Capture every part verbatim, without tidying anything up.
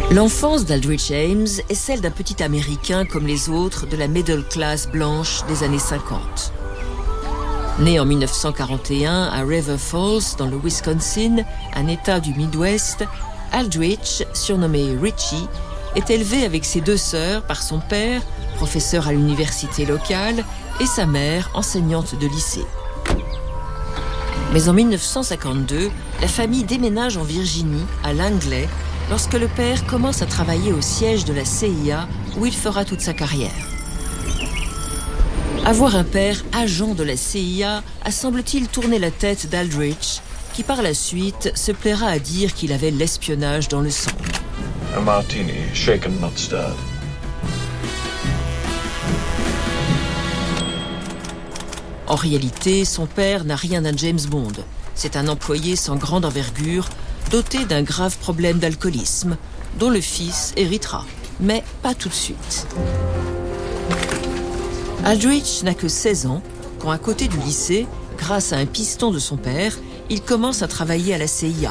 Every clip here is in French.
L'enfance d'Aldrich Ames est celle d'un petit Américain comme les autres de la middle class blanche des années cinquante. Né en mille neuf cent quarante et un à River Falls, dans le Wisconsin, un État du Midwest, Aldrich, surnommé Richie, est élevé avec ses deux sœurs par son père, professeur à l'université locale, et sa mère, enseignante de lycée. Mais en mille neuf cent cinquante-deux, la famille déménage en Virginie, à Langley, lorsque le père commence à travailler au siège de la C I A, où il fera toute sa carrière. Avoir un père agent de la C I A a semble-t-il tourné la tête d'Aldrich, qui par la suite se plaira à dire qu'il avait l'espionnage dans le sang. A martini, shaken not stirred. En réalité, son père n'a rien d'un James Bond. C'est un employé sans grande envergure, doté d'un grave problème d'alcoolisme, dont le fils héritera, mais pas tout de suite. Aldrich n'a que seize ans, quand à côté du lycée, grâce à un piston de son père, il commence à travailler à la C I A.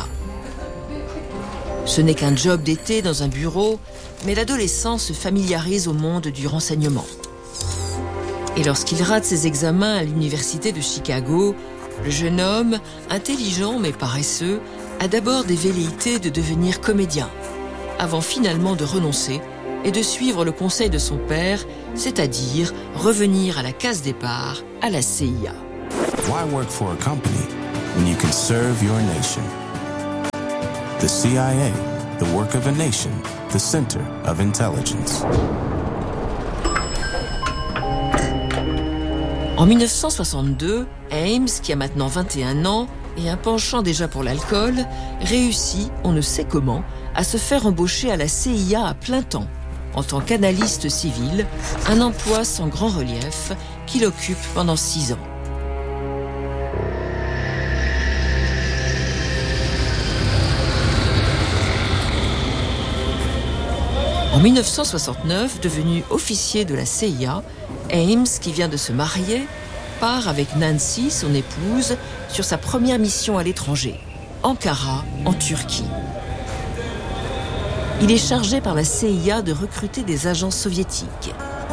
Ce n'est qu'un job d'été dans un bureau, mais l'adolescent se familiarise au monde du renseignement. Et lorsqu'il rate ses examens à l'université de Chicago, le jeune homme, intelligent mais paresseux, a d'abord des velléités de devenir comédien, avant finalement de renoncer et de suivre le conseil de son père, c'est-à-dire revenir à la case départ, à la C I A. Why work for a company when you can serve your nation? The C I A, the work of a nation, the center of intelligence. En mille neuf cent soixante-deux, Ames, qui a maintenant vingt et un ans et un penchant déjà pour l'alcool, réussit, on ne sait comment, à se faire embaucher à la C I A à plein temps, en tant qu'analyste civil, un emploi sans grand relief qu'il occupe pendant six ans. En mille neuf cent soixante-neuf, devenu officier de la C I A, Ames, qui vient de se marier, part avec Nancy, son épouse, sur sa première mission à l'étranger, Ankara, en Turquie. Il est chargé par la C I A de recruter des agents soviétiques.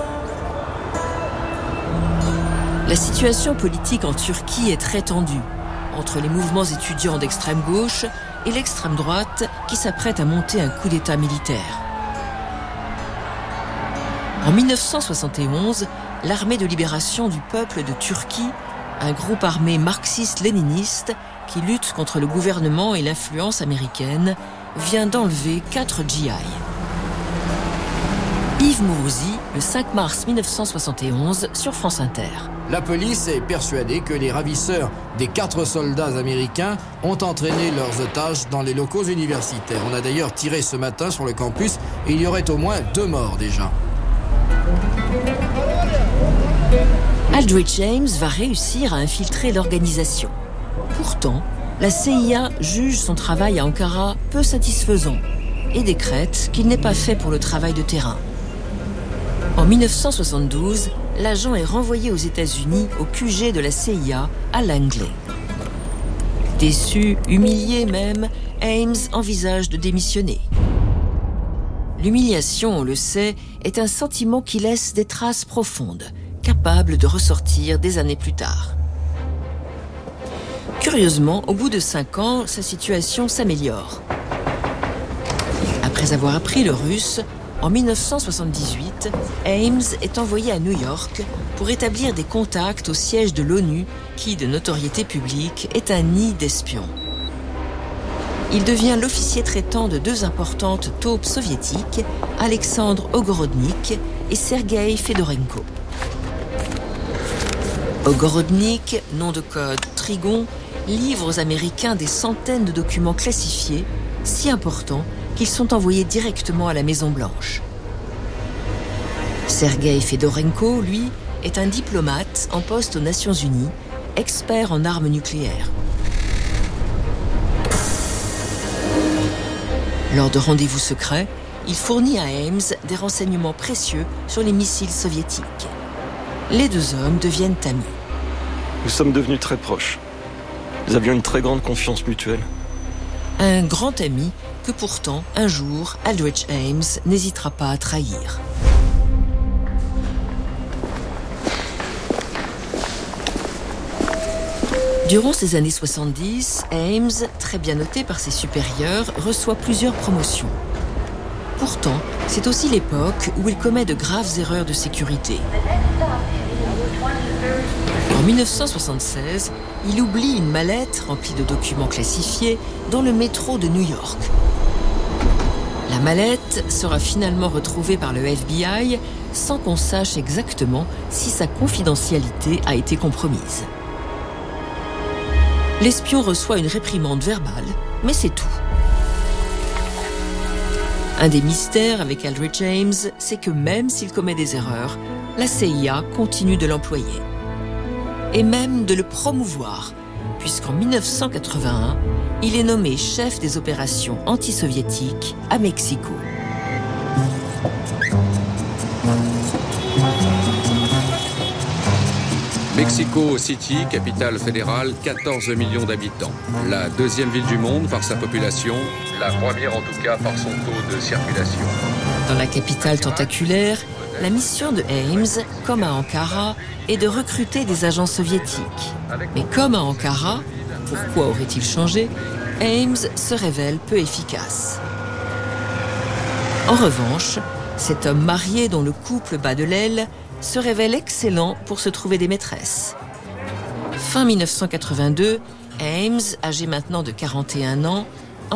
La situation politique en Turquie est très tendue, entre les mouvements étudiants d'extrême gauche et l'extrême droite qui s'apprête à monter un coup d'État militaire. En mille neuf cent soixante et onze, l'Armée de libération du peuple de Turquie, un groupe armé marxiste-léniniste qui lutte contre le gouvernement et l'influence américaine, vient d'enlever quatre G I. Yves Mourouzi, le cinq mars mille neuf cent soixante et onze, sur France Inter. La police est persuadée que les ravisseurs des quatre soldats américains ont entraîné leurs otages dans les locaux universitaires. On a d'ailleurs tiré ce matin sur le campus et il y aurait au moins deux morts déjà. Aldrich Ames va réussir à infiltrer l'organisation. Pourtant, la C I A juge son travail à Ankara peu satisfaisant et décrète qu'il n'est pas fait pour le travail de terrain. En mille neuf cent soixante-douze, l'agent est renvoyé aux États-Unis au Q G de la C I A à Langley. Déçu, humilié même, Ames envisage de démissionner. L'humiliation, on le sait, est un sentiment qui laisse des traces profondes, capable de ressortir des années plus tard. Curieusement, au bout de cinq ans, sa situation s'améliore. Après avoir appris le russe, en mille neuf cent soixante-dix-huit, Ames est envoyé à New York pour établir des contacts au siège de l'ONU, qui, de notoriété publique, est un nid d'espions. Il devient l'officier traitant de deux importantes taupes soviétiques, Alexandre Ogorodnik et Sergueï Fedorenko. Ogorodnik, nom de code Trigon, livre aux Américains des centaines de documents classifiés, si importants qu'ils sont envoyés directement à la Maison-Blanche. Sergueï Fedorenko, lui, est un diplomate en poste aux Nations Unies, expert en armes nucléaires. Lors de rendez-vous secrets, il fournit à Ames des renseignements précieux sur les missiles soviétiques. Les deux hommes deviennent amis. Nous sommes devenus très proches. Nous avions une très grande confiance mutuelle. Un grand ami que pourtant, un jour, Aldrich Ames n'hésitera pas à trahir. Durant ces années soixante-dix, Ames, très bien noté par ses supérieurs, reçoit plusieurs promotions. Pourtant, c'est aussi l'époque où il commet de graves erreurs de sécurité. En mille neuf cent soixante-seize, il oublie une mallette remplie de documents classifiés dans le métro de New York. La mallette sera finalement retrouvée par le F B I sans qu'on sache exactement si sa confidentialité a été compromise. L'espion reçoit une réprimande verbale, mais c'est tout. Un des mystères avec Aldrich Ames, c'est que même s'il commet des erreurs, la C I A continue de l'employer. Et même de le promouvoir, puisqu'en mille neuf cent quatre-vingt-un, il est nommé chef des opérations anti-soviétiques à Mexico. Mexico City, capitale fédérale, quatorze millions d'habitants. La deuxième ville du monde par sa population, la première en tout cas par son taux de circulation. Dans la capitale tentaculaire, la mission de Ames, comme à Ankara, est de recruter des agents soviétiques. Mais comme à Ankara, pourquoi aurait-il changé? Ames se révèle peu efficace. En revanche, cet homme marié dont le couple bat de l'aile se révèle excellent pour se trouver des maîtresses. Fin mille neuf cent quatre-vingt-deux, Ames, âgé maintenant de quarante et un ans,